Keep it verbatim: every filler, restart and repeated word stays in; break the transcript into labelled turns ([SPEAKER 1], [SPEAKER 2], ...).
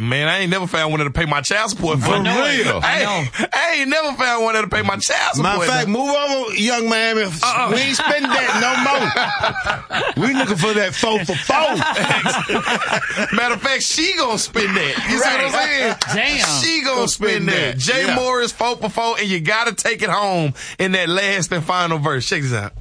[SPEAKER 1] Man, I ain't never found one that'll pay my child support.
[SPEAKER 2] For real.
[SPEAKER 1] I,
[SPEAKER 2] know.
[SPEAKER 1] I ain't never found one that'll pay my child support.
[SPEAKER 2] Matter of fact, move over, young man. If uh-uh. We ain't spending that no more. We looking for that four for four.
[SPEAKER 1] Matter of fact, she gonna spend that. You
[SPEAKER 3] right.
[SPEAKER 1] see what I'm saying?
[SPEAKER 3] Damn.
[SPEAKER 1] She gonna, gonna spend, spend that. that. Jay yeah. Morris, four for four, and you gotta take it home in that last and final verse. Check this out.